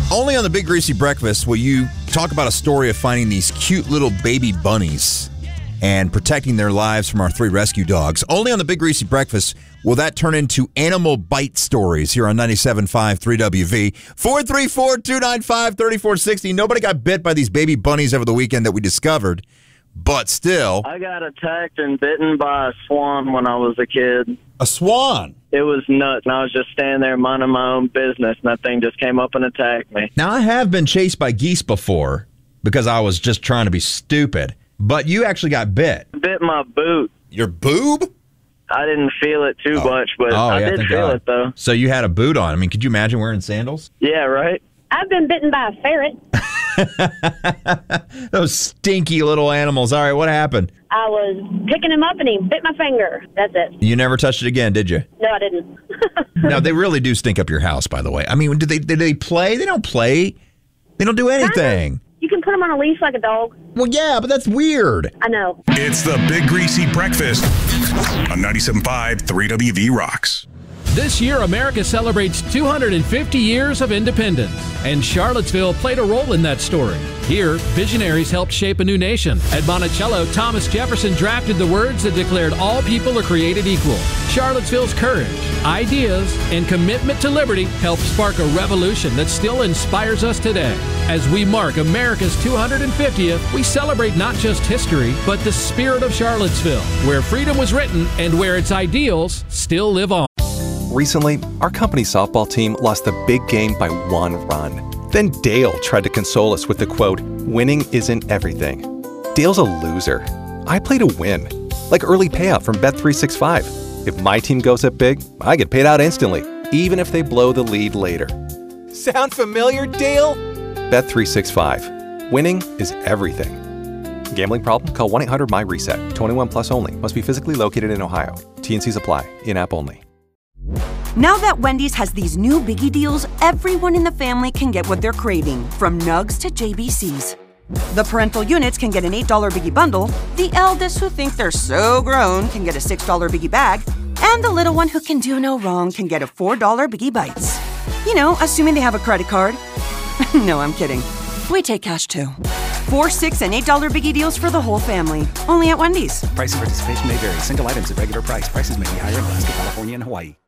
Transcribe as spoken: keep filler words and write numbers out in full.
Only on the Big Greasy Breakfast will you talk about a story of finding these cute little baby bunnies and protecting their lives from our three rescue dogs. Only on the Big Greasy Breakfast will that turn into animal bite stories here on ninety-seven point five three W V. four three four, two nine five, three four six zero. Nobody got bit by these baby bunnies over the weekend that we discovered, but still. I got attacked and bitten by a swan when I was a kid. A swan? It was nuts, and I was just standing there minding my own business, and that thing just came up and attacked me. Now, I have been chased by geese before because I was just trying to be stupid, but you actually got bit. Bit my boot. Your boob? I didn't feel it too oh. much, but oh, I yeah, did feel God. it, though. So you had a boot on. I mean, could you imagine wearing sandals? Yeah, right? I've been bitten by a ferret. Those stinky little animals. All right, what happened? I was picking him up and he bit my finger. That's it. You never touched it again, did you? No, I didn't. Now, they really do stink up your house, by the way. I mean, do they, do they play? They don't play. They don't do anything. You can put him on a leash like a dog. Well, yeah, but that's weird. I know. It's the Big Greasy Breakfast on ninety-seven point five three W V Rocks. This year, America celebrates two hundred fifty years of independence, and Charlottesville played a role in that story. Here, visionaries helped shape a new nation. At Monticello, Thomas Jefferson drafted the words that declared all people are created equal. Charlottesville's courage, ideas, and commitment to liberty helped spark a revolution that still inspires us today. As we mark America's two hundred fiftieth, we celebrate not just history, but the spirit of Charlottesville, where freedom was written and where its ideals still live on. Recently, our company softball team lost the big game by one run. Then Dale tried to console us with the quote, "Winning isn't everything." Dale's a loser. I play to win. Like early payout from Bet three sixty-five. If my team goes up big, I get paid out instantly, even if they blow the lead later. Sound familiar, Dale? Bet three sixty-five. Winning is everything. Gambling problem? Call one eight hundred my reset. twenty-one plus only. Must be physically located in Ohio. T N Cs apply. In-app only. Now that Wendy's has these new biggie deals, everyone in the family can get what they're craving, from nugs to J B Cs. The parental units can get an eight dollar biggie bundle, the eldest who think they're so grown can get a six dollar biggie bag, and the little one who can do no wrong can get a four dollar biggie bites. You know, assuming they have a credit card. No, I'm kidding. We take cash too. Four, six, and eight dollar biggie deals for the whole family. Only at Wendy's. Price and participation may vary. Single items at regular price. Prices may be higher in Alaska, California, and Hawaii.